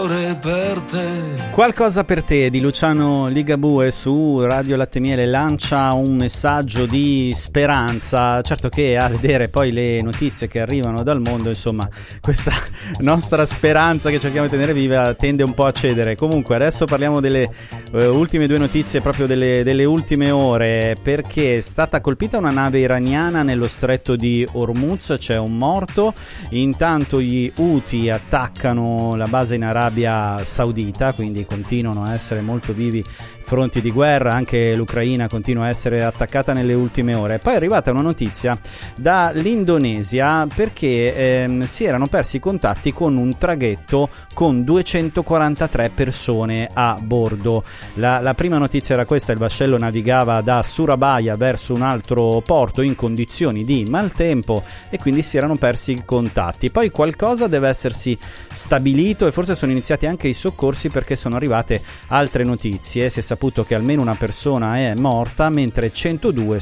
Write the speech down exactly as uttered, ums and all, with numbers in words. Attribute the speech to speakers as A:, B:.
A: Per te.
B: Qualcosa per te di Luciano Ligabue su Radio Latte Miele lancia un messaggio di speranza. Certo che a vedere poi le notizie che arrivano dal mondo, insomma, questa nostra speranza che cerchiamo di tenere viva tende un po' a cedere. Comunque adesso parliamo delle uh, ultime due notizie, proprio delle, delle ultime ore, perché è stata colpita una nave iraniana nello stretto di Hormuz, c'è un morto. Intanto gli Houthi attaccano la base in Arabia Saudita, quindi continuano a essere molto vivi fronti di guerra, anche l'Ucraina continua a essere attaccata nelle ultime ore. Poi è arrivata una notizia dall'Indonesia perché ehm, si erano persi i contatti con un traghetto con duecentoquarantatré persone a bordo. La, la prima notizia era questa: il vascello navigava da Surabaya verso un altro porto in condizioni di maltempo e quindi si erano persi i contatti. Poi qualcosa deve essersi stabilito e forse sono iniziati anche i soccorsi, perché sono arrivate altre notizie. Si è saputo che almeno una persona è morta mentre centodue